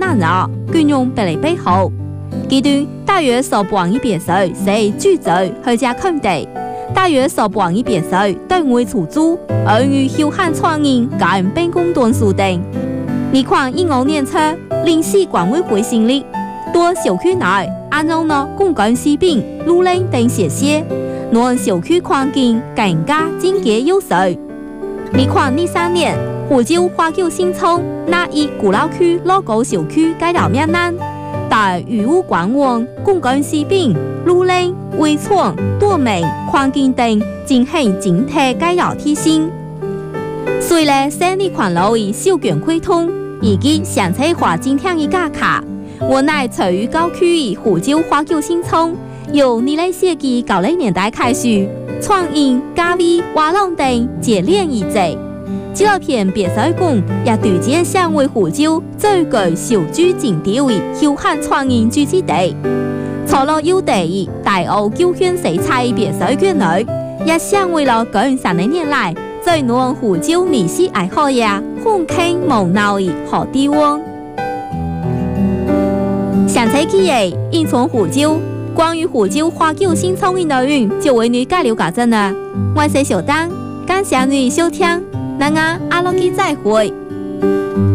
马脑，均用白嚟背後。階段大約15.1歲是居住或者空地，大約15.1歲對外出租，而與休閒創業個人辦公段數等。你看15年初，臨時管委會成立，多小區內按照呢公共食品、路徑等設施，讓小區環境更加整潔有序。你看23年，湖州花橋新村那一古老區老高小區改造面南，大漁務館網、公共食品、路徑、圍牆、多門、環境等進行整體改造提升。雖然勝利環路以小卷開通，以及詳細化整體的價卡，我乃處於高區的湖州花橋新村，由20世紀90年代開始，創意、咖啡、畫廊等接連而至。紀錄片別水館也逐漸成為湖州最具小居景點的休閒創意聚集地。除了有地大澳舊縣色彩別水館內，也成為了近30年來最讓湖州美食愛好者歡慶無鬧的好地方。詳細記憶隱藏湖州，關於湖州花橋新村的內容就為你介紹到這呢。我是小丹，感謝你收聽，咱阿落去再會。